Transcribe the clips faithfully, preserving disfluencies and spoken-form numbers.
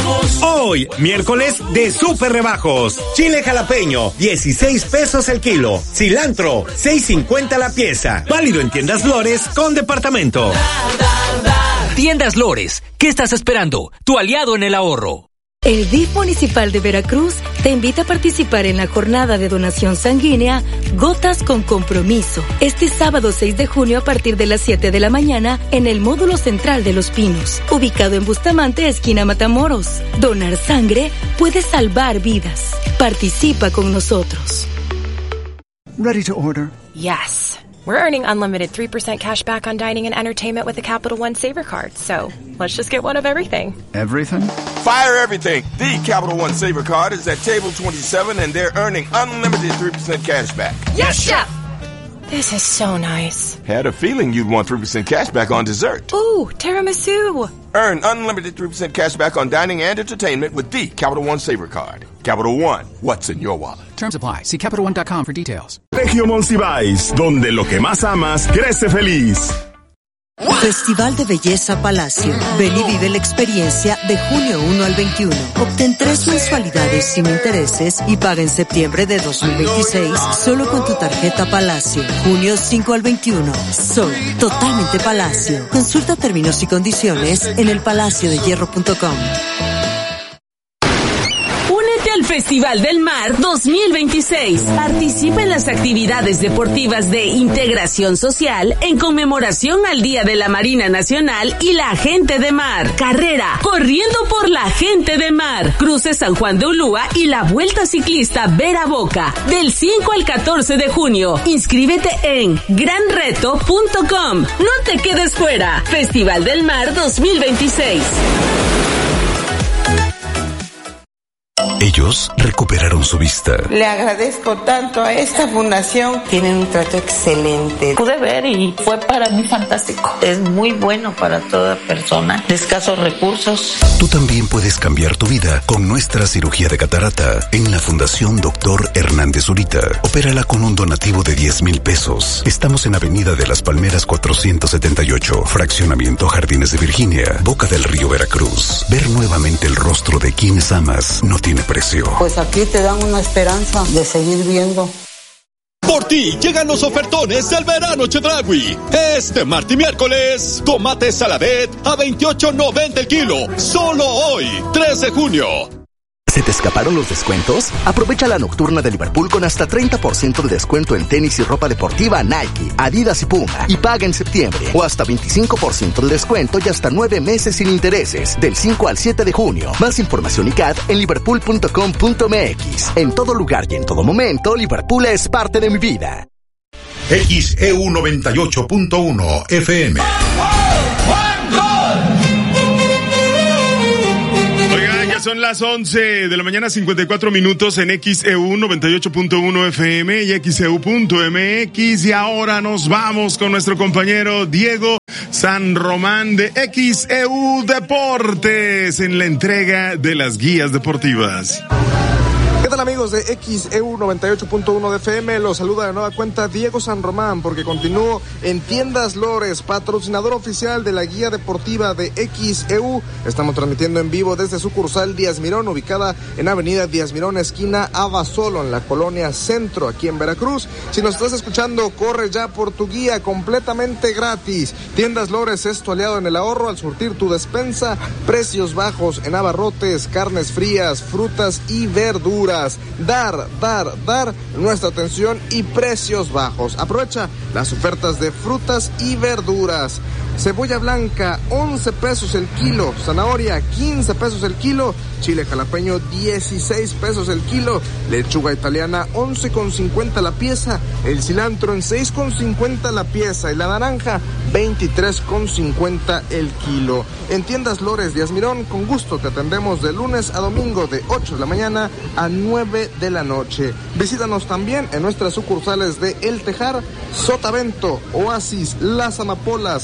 rebajos. Hoy, miércoles de super rebajos. Chile jalapeño, dieciséis pesos el kilo. Cilantro, seis cincuenta la pieza. Válido en Tiendas Lores con departamento. Tiendas Lores, ¿qué estás esperando? Tu aliado en el ahorro. El D I F Municipal de Veracruz te invita a participar en la jornada de donación sanguínea Gotas con Compromiso, este sábado seis de junio a partir de las siete de la mañana en el módulo central de Los Pinos, ubicado en Bustamante, esquina Matamoros. Donar sangre puede salvar vidas. Participa con nosotros. Ready to order? Yes. We're earning unlimited three percent cash back on dining and entertainment with the Capital One Saver Card, so let's just get one of everything. Everything? Fire everything! The Capital One Saver Card is at table twenty-seven and they're earning unlimited three percent cash back. Yes, Chef! This is so nice. Had a feeling you'd want three percent cash back on dessert. Ooh, tiramisu! Earn unlimited three percent cash back on dining and entertainment with the Capital One Saver Card. Capital One, what's in your wallet? Terms apply. See Capital One dot com for details. Regio Monsiváis, donde lo que más amas crece feliz. Festival de Belleza Palacio. Ven y vive la experiencia de junio uno al veintiuno. Obtén tres mensualidades sin intereses y paga en septiembre de dos mil veintiséis solo con tu tarjeta Palacio. Junio cinco al veintiuno. Soy totalmente Palacio. Consulta términos y condiciones en el palacio de hierro punto com. Al Festival del Mar dos mil veintiséis. Participa en las actividades deportivas de integración social en conmemoración al Día de la Marina Nacional y la Gente de Mar. Carrera Corriendo por la Gente de Mar. Cruce San Juan de Ulúa y la Vuelta Ciclista Vera Boca del cinco al catorce de junio. Inscríbete en gran reto punto com. No te quedes fuera. Festival del Mar dos mil veintiséis. Ellos recuperaron su vista. Le agradezco tanto a esta fundación. Tienen un trato excelente. Pude ver y fue para mí fantástico. Es muy bueno para toda persona de escasos recursos. Tú también puedes cambiar tu vida con nuestra cirugía de catarata en la Fundación Doctor Hernández Zurita. Opérala con un donativo de diez mil pesos. Estamos en Avenida de las Palmeras cuatrocientos setenta y ocho, Fraccionamiento Jardines de Virginia, Boca del Río, Veracruz. Ver nuevamente el rostro de quienes amas no tiene precio. Pues aquí te dan una esperanza de seguir viendo. Por ti llegan los ofertones del verano Chedraui. Este martes y miércoles, tomate saladet a veintiocho noventa el kilo. Solo hoy, tres de junio. ¿Se te escaparon los descuentos? Aprovecha la nocturna de Liverpool con hasta treinta por ciento de descuento en tenis y ropa deportiva Nike, Adidas y Puma. Y paga en septiembre. O hasta veinticinco por ciento de descuento y hasta nueve meses sin intereses. Del cinco al siete de junio. Más información y C A D en liverpool punto com punto m x. En todo lugar y en todo momento, Liverpool es parte de mi vida. X E U noventa y ocho punto uno F M. Son las once de la mañana, cincuenta y cuatro minutos en X E U noventa y ocho punto uno F M y X E U punto M X. Y ahora nos vamos con nuestro compañero Diego San Román de X E U Deportes en la entrega de las guías deportivas. ¿Qué tal, amigos de X E U noventa y ocho punto uno de F M? Los saluda de nueva cuenta Diego San Román, porque continúo en Tiendas Lores, patrocinador oficial de la guía deportiva de X E U. Estamos transmitiendo en vivo desde sucursal Díaz Mirón, ubicada en Avenida Díaz Mirón, esquina Abasolo, en la colonia Centro, aquí en Veracruz. Si nos estás escuchando, corre ya por tu guía completamente gratis. Tiendas Lores es tu aliado en el ahorro al surtir tu despensa. Precios bajos en abarrotes, carnes frías, frutas y verduras. Dar, dar, dar nuestra atención y precios bajos. Aprovecha las ofertas de frutas y verduras. Cebolla blanca, once pesos el kilo. Zanahoria, quince pesos el kilo. Chile jalapeño, dieciséis pesos el kilo. Lechuga italiana, once con cincuenta la pieza. El cilantro en seis con cincuenta la pieza. Y la naranja, veintitrés con cincuenta el kilo. En Tiendas Lores Díaz Mirón, con gusto te atendemos de lunes a domingo de ocho de la mañana a nueve de la noche. Visítanos también en nuestras sucursales de El Tejar, Sotavento, Oasis, Las Amapolas, Antonio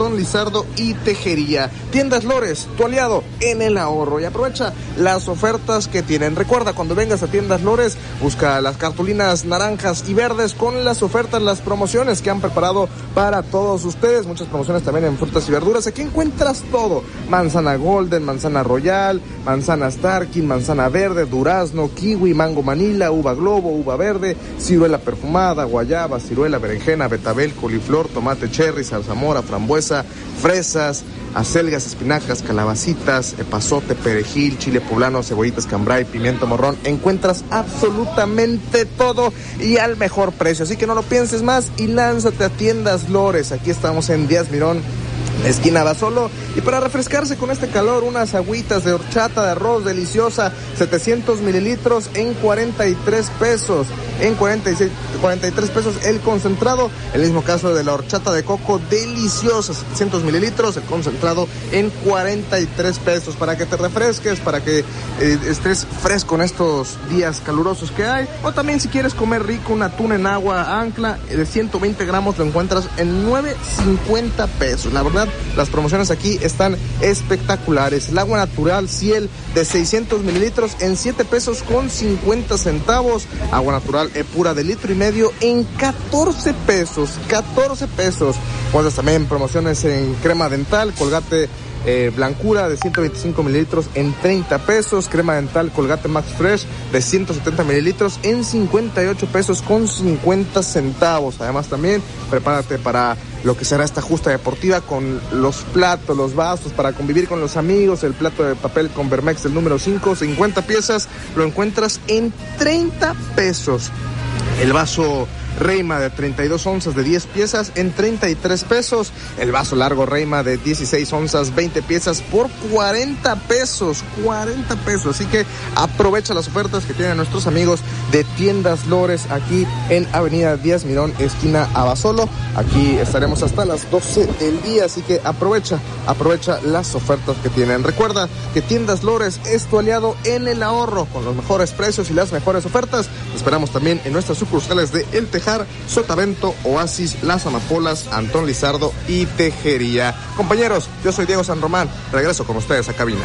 Antón Lizardo y Tejería. Tiendas Lores, tu aliado en el ahorro. Y aprovecha las ofertas que tienen. Recuerda, cuando vengas a Tiendas Lores, busca las cartulinas naranjas y verdes con las ofertas, las promociones que han preparado para todos ustedes. Muchas promociones también en frutas y verduras. Aquí encuentras todo. Manzana Golden, manzana Royal, manzana Starkin, manzana verde, durazno, kiwi, mango Manila, uva globo, uva verde, ciruela perfumada, guayaba, ciruela, berenjena, betabel, coliflor, tomate cherry, zarzamora, frambuesa, fresas, acelgas, espinacas, calabacitas, epazote, perejil, chile poblano, cebollitas cambray, pimiento morrón. Encuentras absolutamente todo y al mejor precio. Así que no lo pienses más y lánzate a Tiendas Lores. Aquí estamos en Díaz Mirón, esquina Basolo. Y para refrescarse con este calor, unas agüitas de horchata de arroz deliciosa, setecientos mililitros en cuarenta y tres pesos. En cuarenta y seis, cuarenta y tres pesos el concentrado. El mismo caso de la horchata de coco deliciosa, setecientos mililitros, el concentrado en cuarenta y tres pesos. Para que te refresques, para que eh, estés fresco en estos días calurosos que hay. O también si quieres comer rico, un atún en agua ancla de ciento veinte gramos lo encuentras en nueve cincuenta pesos. La verdad, las promociones aquí están espectaculares. El agua natural Ciel de seiscientos mililitros en siete pesos con cincuenta centavos. Agua natural Epura de litro y medio en catorce pesos. catorce pesos. Cuando también promociones en crema dental, Colgate Eh, Blancura de ciento veinticinco mililitros en treinta pesos, crema dental Colgate Max Fresh de ciento setenta mililitros en cincuenta y ocho pesos con cincuenta centavos. Además también prepárate para lo que será esta justa deportiva con los platos, los vasos para convivir con los amigos. El plato de papel Convermex del número cinco, cincuenta piezas, lo encuentras en treinta pesos. El vaso Reima de treinta y dos onzas de diez piezas en treinta y tres pesos. El vaso largo Reima de dieciséis onzas, veinte piezas por cuarenta pesos. cuarenta pesos. Así que aprovecha las ofertas que tienen nuestros amigos de Tiendas Lores aquí en Avenida Díaz Mirón, esquina Abasolo. Aquí estaremos hasta las doce del día. Así que aprovecha, aprovecha las ofertas que tienen. Recuerda que Tiendas Lores es tu aliado en el ahorro con los mejores precios y las mejores ofertas. Te esperamos también en nuestras sucursales de El Tejar, Sotavento, Oasis, Las Amapolas, Antón Lizardo y Tejería. Compañeros, yo soy Diego San Román. Regreso con ustedes a cabina.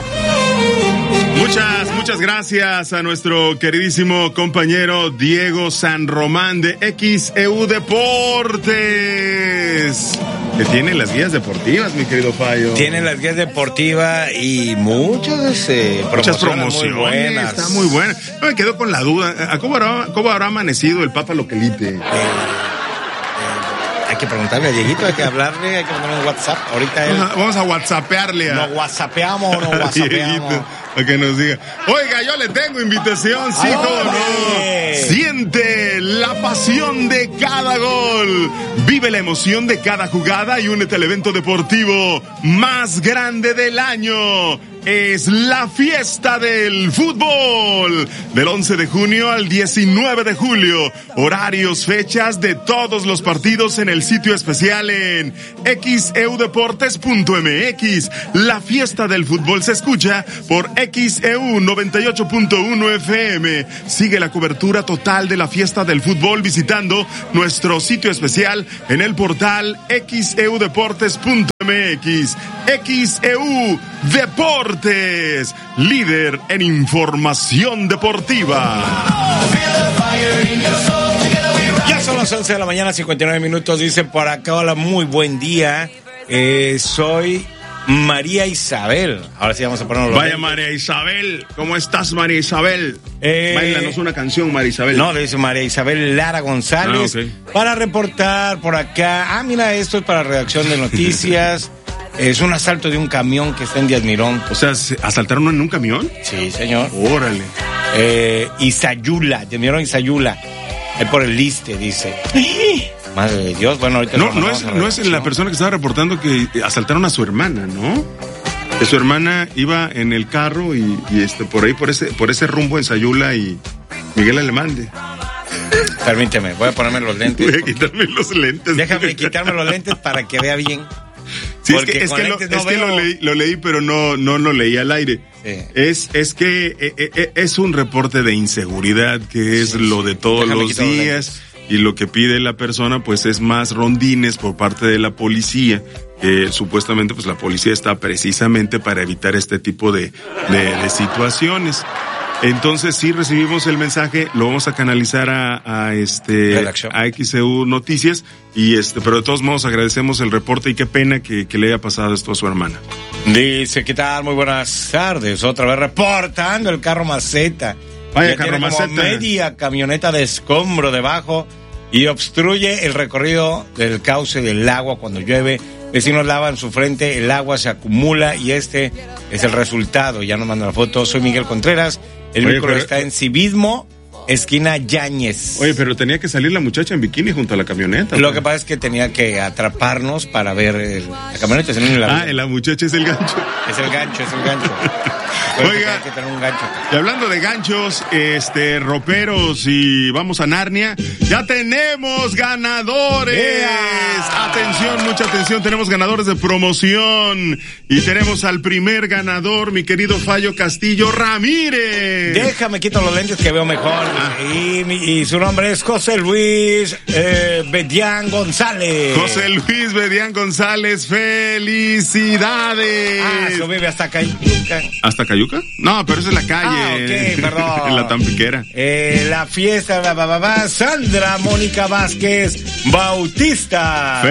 Muchas, muchas gracias a nuestro queridísimo compañero Diego San Román de X E U Deportes, que tiene las guías deportivas, mi querido Fayo. Tiene las guías deportivas y muchas, eh, muchas promociones, promociones muy buenas. Está muy buena. No me quedo con la duda. ¿A cómo habrá, cómo habrá amanecido el Papa Loquelite? Eh, Hay que preguntarle a Dieguito, hay que hablarle, hay que mandarle un WhatsApp. Ahorita él... Vamos a, vamos a whatsappearle a... ¿Nos whatsappeamos o no whatsappeamos? Para que nos diga. Oiga, yo le tengo invitación, sí, cómo no. Siente la pasión de cada gol. Vive la emoción de cada jugada y únete al evento deportivo más grande del año. Es la fiesta del fútbol. Del once de junio al diecinueve de julio. Horarios, fechas de todos los partidos en el sitio especial en x e u deportes punto m x. La fiesta del fútbol se escucha por X E U noventa y ocho punto uno F M. Sigue la cobertura total de la fiesta del fútbol visitando nuestro sitio especial en el portal x e u deportes punto m x. X E U Deportes, líder en información deportiva. Ya son las once de la mañana, cincuenta y nueve minutos. Dicen por acá, hola, muy buen día. Eh, soy María Isabel. Ahora sí vamos a ponernos los Vaya lentes. María Isabel, ¿cómo estás, María Isabel? Eh, Báilanos una canción, María Isabel. No, le dice María Isabel Lara González. Ah, okay. Para reportar por acá. Ah, mira, esto es para redacción de noticias. Es un asalto de un camión que está en Díaz Mirón. O sea, ¿asaltaron en un camión? Sí, señor. Órale. Eh, Izayula, Díaz Mirón, Izayula. Es por el liste, dice. Madre de Dios, bueno, ahorita no, no es, no es la persona que estaba reportando que asaltaron a su hermana, ¿no? Que su hermana iba en el carro y, y este por ahí, por ese, por ese rumbo en Sayula y Miguel Alemán. Permíteme, voy a ponerme los lentes. Voy a quitarme los lentes. Déjame quitarme los lentes para que vea bien. Sí, es que, es que, lo, no es que lo, leí, lo leí, pero no, no lo leí al aire. Sí. Es, es que eh, eh, es un reporte de inseguridad que es sí, lo de todos Déjame los días. Los y lo que pide la persona, pues, es más rondines por parte de la policía Eh, supuestamente, pues la policía está precisamente para evitar este tipo de, de, de situaciones. Entonces sí recibimos el mensaje, lo vamos a canalizar a, a este a X E U Noticias y este, pero de todos modos agradecemos el reporte y qué pena que, que le haya pasado esto a su hermana. Dice, ¿qué tal? Muy buenas tardes. Otra vez reportando el carro maceta. Vaya, ya carro tiene como maceta. media camioneta de escombro debajo y obstruye el recorrido del cauce del agua cuando llueve. Vecinos lavan su frente, el agua se acumula y este es el resultado. Ya nos mandan la foto. Soy Miguel Contreras. El Oye, vehículo pero... está en Civismo, esquina Yáñez. Oye, pero tenía que salir la muchacha en bikini junto a la camioneta. Lo ¿no? que pasa es que tenía que atraparnos para ver el, la camioneta. En la ah, la muchacha es el gancho. Es el gancho, es el gancho. Oiga, hay que tener un gancho. Y hablando de ganchos, este, roperos y vamos a Narnia, ya tenemos ganadores. Yeah. Atención, mucha atención, tenemos ganadores de promoción y tenemos al primer ganador, mi querido Fallo Castillo Ramírez. Déjame quito los lentes que veo mejor. Ah. Y, y su nombre es José Luis eh, Bedián González. José Luis Bedián González, felicidades. Ah, eso vive hasta Cayuca. ¿Hasta Cayuca? No, pero esa es la calle. Ah, ok, perdón. En la Tampiquera. Eh, la fiesta, ba, ba, ba, ba, Sandra Mónica Vázquez Bautista.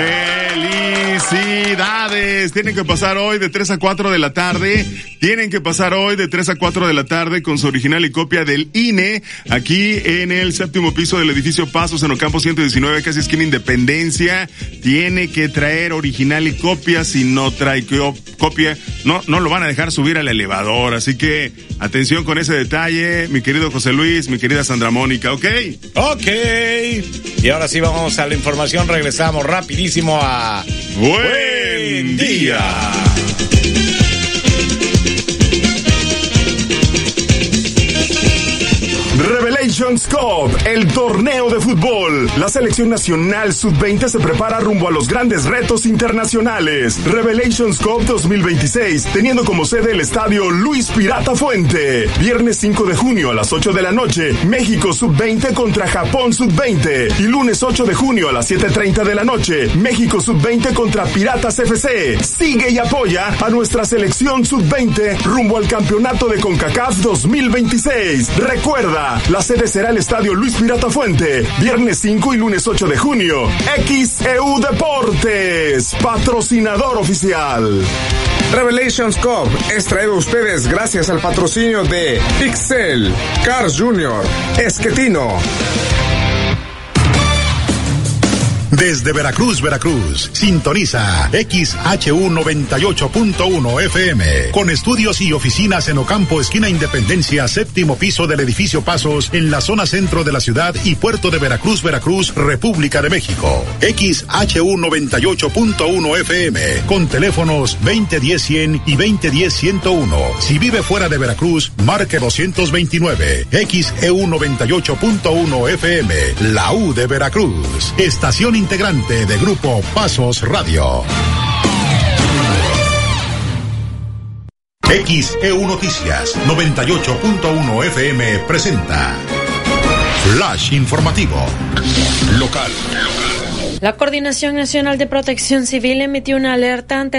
¡Felicidades! Tienen que pasar hoy de tres a cuatro de la tarde. Tienen que pasar hoy de tres a cuatro de la tarde con su original y copia del I N E aquí en el séptimo piso del edificio Pasos en Ocampo ciento diecinueve, casi esquina Independencia. Tiene que traer original y copia. Si no trae copia, no, no lo van a dejar subir al elevador. Así que atención con ese detalle, mi querido José Luis, mi querida Sandra Mónica, ¿ok? Ok. Y ahora sí vamos a la información. Regresamos rapidísimo a Buen, Buen Día. Revelations Cup, el torneo de fútbol. La selección nacional sub veinte se prepara rumbo a los grandes retos internacionales. Revelations Cup dos mil veintiséis, teniendo como sede el estadio Luis Pirata Fuente. Viernes cinco de junio a las ocho de la noche, México sub veinte contra Japón sub veinte. Y lunes ocho de junio a las siete treinta de la noche, México sub veinte contra Piratas F C. Sigue y apoya a nuestra selección sub veinte rumbo al campeonato de CONCACAF dos mil veintiséis. Recuerda, la sede será el estadio Luis Pirata Fuente, viernes cinco y lunes ocho de junio. X E U Deportes, patrocinador oficial. Revelations Cup es traído a ustedes gracias al patrocinio de Pixel, Cars Junior, Esquetino. Desde Veracruz, Veracruz, sintoniza X H U noventa y ocho punto uno F M, con estudios y oficinas en Ocampo, esquina Independencia, séptimo piso del edificio Pasos, en la zona centro de la ciudad y puerto de Veracruz, Veracruz, República de México. X H U noventa y ocho punto uno F M, con teléfonos veinte diez cien y veinte diez ciento uno. Si vive fuera de Veracruz, marque doscientos veintinueve. X E U noventa y ocho punto uno F M, la U de Veracruz. Estación integrante de Grupo Pasos Radio. X E U Noticias noventa y ocho punto uno F M presenta Flash Informativo Local. La Coordinación Nacional de Protección Civil emitió una alerta ante